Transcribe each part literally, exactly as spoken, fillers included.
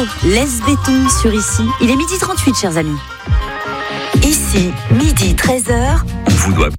laisse béton sur Ici. Il est midi trente-huit, chers amis. Ici, midi treize heures. On vous doit bien.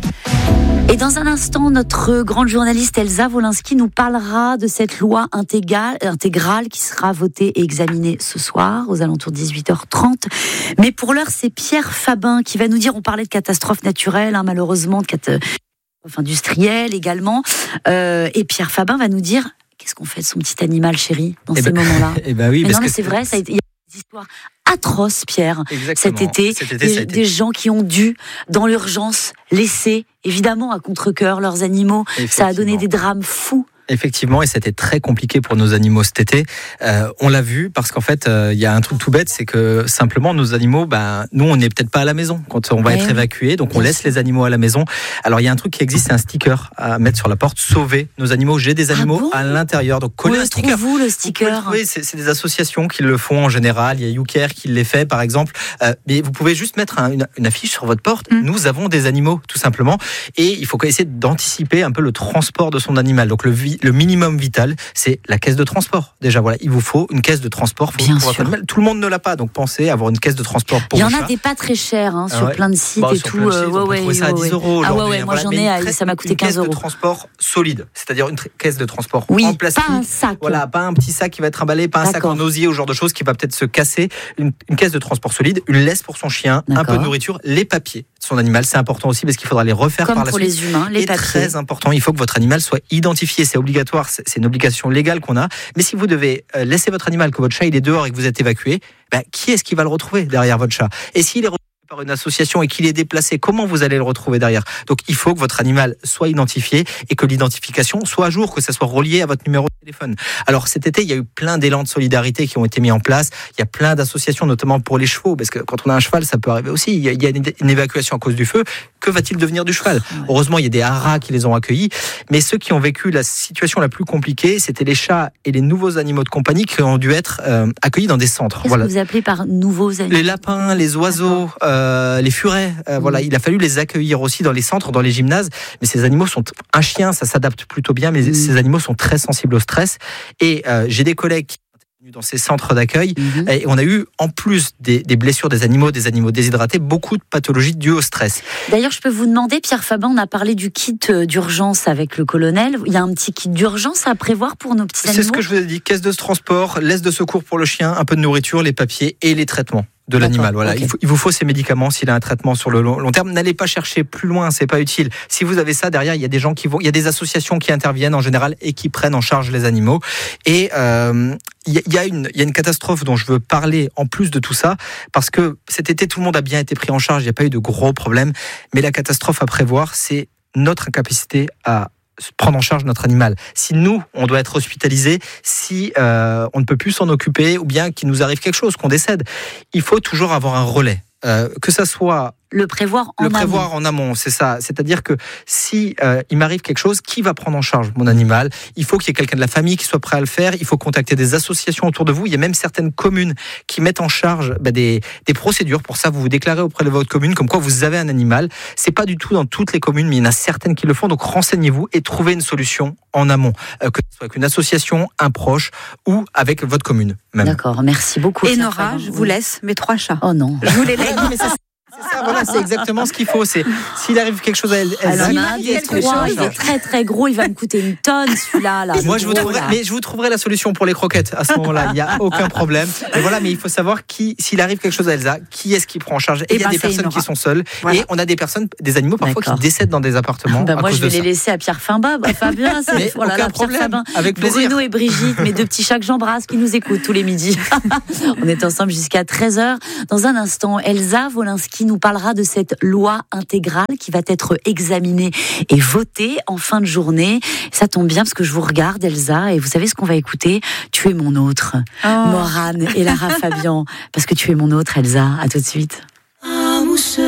Et dans un instant, notre grande journaliste Elsa Wolinski nous parlera de cette loi intégrale, intégrale qui sera votée et examinée ce soir, aux alentours de dix-huit heures trente. Mais pour l'heure, c'est Pierre Fabin qui va nous dire, on parlait de catastrophes naturelles, hein, malheureusement, de catastrophes industrielles également. Euh, et Pierre Fabin va nous dire, qu'est-ce qu'on fait de son petit animal chéri dans eh ces ben, moments-là Eh ben oui, mais parce non, mais que c'est vrai, ça a été, il y a des histoires atroces, Pierre, Exactement. cet été. Cet été, des, ça a été... des gens qui ont dû, dans l'urgence, laisser, évidemment, à contre-cœur, leurs animaux. Ça a donné des drames fous. Effectivement, et c'était très compliqué pour nos animaux cet été. Euh, on l'a vu parce qu'en fait, il euh, y a un truc tout bête, c'est que simplement nos animaux, ben nous, on n'est peut-être pas à la maison quand on va ouais, être évacué, donc on laisse les animaux à la maison. Alors il y a un truc qui existe, c'est un sticker à mettre sur la porte, sauver nos animaux. J'ai des animaux ah bon à l'intérieur, donc coller un sticker. Où le sticker Oui, c'est, c'est des associations qui le font en général. Il y a YouCare qui les fait, par exemple. Euh, mais vous pouvez juste mettre un, une, une affiche sur votre porte. Mm. Nous avons des animaux, tout simplement, et il faut essayer d'anticiper un peu le transport de son animal. Donc le Le minimum vital, c'est la caisse de transport. Déjà, voilà, il vous faut une caisse de transport pour, Bien pour sûr. Votre... Tout le monde ne l'a pas, donc pensez à avoir une caisse de transport pour Il y en vos a chats. des pas très chers hein, sur ouais. plein de sites bah, et sur tout. Plein de sites, euh, on peut ouais, trouver ça ouais, à dix euros ah aujourd'hui. ouais, ouais, moi voilà. j'en Mais ai, une, ça m'a coûté une quinze euros. Une caisse de transport solide, c'est-à-dire une caisse de transport oui, en plastique. Pas un sac. Voilà, pas un petit sac qui va être emballé, pas un D'accord. sac en osier ou genre de choses qui va peut-être se casser. Une, une caisse de transport solide, une laisse pour son chien, D'accord. un peu de nourriture, les papiers de son animal, c'est important aussi parce qu'il faudra les refaire Comme par la pour suite. les humains, les et papiers. Très important, il faut que votre animal soit identifié, c'est obligatoire, c'est, c'est une obligation légale qu'on a. Mais si vous devez laisser votre animal, que votre chat il est dehors et que vous êtes évacué, ben, qui est-ce qui va le retrouver derrière votre chat ? Et s'il est retrouvé par une association et qu'il est déplacé, comment vous allez le retrouver derrière ? Donc il faut que votre animal soit identifié et que l'identification soit à jour, que ça soit relié à votre numéro de téléphone. Alors cet été, il y a eu plein d'élans de solidarité qui ont été mis en place. Il y a plein d'associations, notamment pour les chevaux, parce que quand on a un cheval, ça peut arriver aussi. Il y a, il y a une, une évacuation à cause du feu. Que va-t-il devenir du cheval ? Heureusement, il y a des haras qui les ont accueillis. Mais ceux qui ont vécu la situation la plus compliquée, c'était les chats et les nouveaux animaux de compagnie qui ont dû être euh, accueillis dans des centres. Qu'est-ce voilà. que vous appelez par nouveaux animaux ? Les lapins, les oiseaux, euh, les furets. Euh, mmh. Voilà, il a fallu les accueillir aussi dans les centres, dans les gymnases. Mais ces animaux sont... Un chien, ça s'adapte plutôt bien, mais mmh. ces animaux sont très sensibles au stress. Et euh, j'ai des collègues qui dans ces centres d'accueil mmh. et on a eu en plus des, des blessures des animaux, des animaux déshydratés, beaucoup de pathologies dues au stress. D'ailleurs, je peux vous demander, Pierre Fabin, on a parlé du kit d'urgence avec le colonel. Il y a un petit kit d'urgence à prévoir pour nos petits animaux ? C'est ce que je vous ai dit, caisse de transport, laisse de secours pour le chien, un peu de nourriture, les papiers et les traitements de D'accord, l'animal. Voilà, okay. il, faut, il vous faut ces médicaments s'il a un traitement sur le long, long terme. N'allez pas chercher plus loin, c'est pas utile. Si vous avez ça derrière, il y a des gens qui vont, il y a des associations qui interviennent en général et qui prennent en charge les animaux. Et euh, il y, y a une, il y a une catastrophe dont je veux parler en plus de tout ça, parce que cet été tout le monde a bien été pris en charge, il n'y a pas eu de gros problèmes. Mais la catastrophe à prévoir, c'est notre incapacité à prendre en charge notre animal. Si nous, on doit être hospitalisé, si euh, on ne peut plus s'en occuper, ou bien qu'il nous arrive quelque chose, qu'on décède, il faut toujours avoir un relais. Euh, que ça soit le prévoir en le amont. prévoir en amont, c'est ça. C'est-à-dire que si euh, il m'arrive quelque chose, qui va prendre en charge mon animal ? Il faut qu'il y ait quelqu'un de la famille qui soit prêt à le faire. Il faut contacter des associations autour de vous. Il y a même certaines communes qui mettent en charge bah, des, des procédures. Pour ça, vous vous déclarez auprès de votre commune comme quoi vous avez un animal. C'est pas du tout dans toutes les communes, mais il y en a certaines qui le font. Donc renseignez-vous et trouvez une solution en amont, euh, que ce soit avec une association, un proche ou avec votre commune. Même. D'accord, merci beaucoup. Et Nora, je vous laisse mes trois chats. Oh non. Je vous les laisse. C'est ça, voilà, c'est exactement ce qu'il faut. C'est s'il arrive quelque chose à Elsa, alors, il, il, est trois, il est très très gros, il va me coûter une tonne celui-là. Là, Moi, je vous gros, trouverai, là. mais je vous trouverai la solution pour les croquettes à ce moment-là. Il n'y a aucun problème. Mais voilà, mais il faut savoir qui, s'il arrive quelque chose à Elsa, qui est-ce qui prend en charge. Et il y a ben, des personnes qui sont seules. Voilà. Et on a des personnes, des animaux parfois D'accord. qui décèdent dans des appartements. Ben à moi, cause je vais de les ça. laisser à Pierre Fabin. Bah, Fabien, c'est mais voilà, aucun là, problème. Pierre Fabin, Avec plaisir. Bruno et Brigitte, mes deux petits chats que j'embrasse, qui nous écoutent tous les midis. On est ensemble jusqu'à treize heures. Dans un instant, Elsa Wolinski nous parlera de cette loi intégrale qui va être examinée et votée en fin de journée. Ça tombe bien parce que je vous regarde, Elsa, et vous savez ce qu'on va écouter ? Tu es mon autre. Oh. Morane et Lara Fabian. Parce que tu es mon autre, Elsa. À tout de suite. Ah,